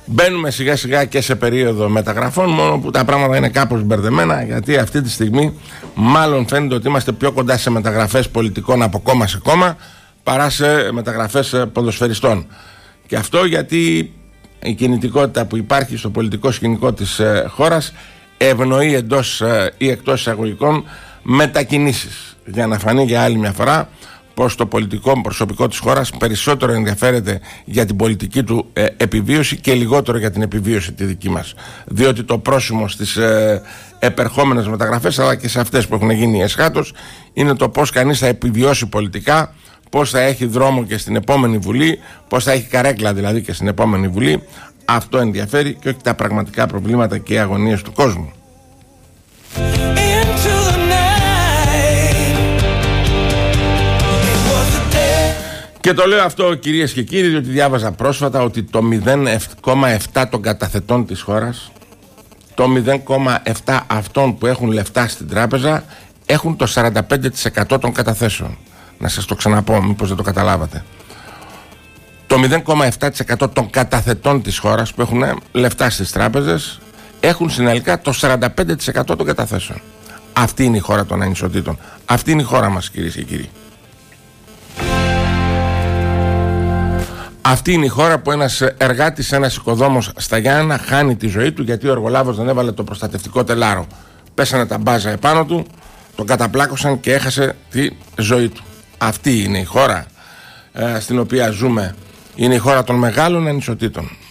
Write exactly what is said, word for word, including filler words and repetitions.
Μπαίνουμε σιγά σιγά και σε περίοδο μεταγραφών, μόνο που τα πράγματα είναι κάπως μπερδεμένα, γιατί αυτή τη στιγμή μάλλον φαίνεται ότι είμαστε πιο κοντά σε μεταγραφές πολιτικών από κόμμα σε κόμμα παρά σε μεταγραφές ποδοσφαιριστών. Και αυτό γιατί η κινητικότητα που υπάρχει στο πολιτικό σκηνικό της ε, χώρας ευνοεί εντός ε, ή εκτός εισαγωγικών μετακινήσεις, για να φανεί για άλλη μια φορά πως το πολιτικό προσωπικό της χώρας περισσότερο ενδιαφέρεται για την πολιτική του ε, επιβίωση και λιγότερο για την επιβίωση τη δική μας, διότι το πρόσημο στις ε, επερχόμενες μεταγραφές, αλλά και σε αυτές που έχουν γίνει εσχάτως, είναι το πως κανείς θα επιβιώσει πολιτικά, πως θα έχει δρόμο και στην επόμενη Βουλή, πως θα έχει καρέκλα δηλαδή και στην επόμενη Βουλή. Αυτό ενδιαφέρει και όχι τα πραγματικά προβλήματα και οι αγωνίες του κόσμου. Και το λέω αυτό, κυρίες και κύριοι, διότι διάβαζα πρόσφατα ότι το μηδέν κόμμα επτά των καταθετών της χώρας, το μηδέν κόμμα επτά αυτών που έχουν λεφτά στην τράπεζα, έχουν το σαράντα πέντε τοις εκατό των καταθέσεων. Να σας το ξαναπώ, μήπως δεν το καταλάβατε. Το μηδέν κόμμα επτά τοις εκατό των καταθετών της χώρας που έχουν λεφτά στις τράπεζες έχουν συνολικά το σαράντα πέντε τοις εκατό των καταθέσεων. Αυτή είναι η χώρα των ανισοτήτων. Αυτή είναι η χώρα μας, κυρίες και κύριοι. Αυτή είναι η χώρα που ένας εργάτης, ένας οικοδόμος στα Γιάννενα χάνει τη ζωή του γιατί ο εργολάβος δεν έβαλε το προστατευτικό τελάρο. Πέσανε τα μπάζα επάνω του, τον καταπλάκωσαν και έχασε τη ζωή του. Αυτή είναι η χώρα ε, στην οποία ζούμε. Είναι η χώρα των μεγάλων ανισοτήτων.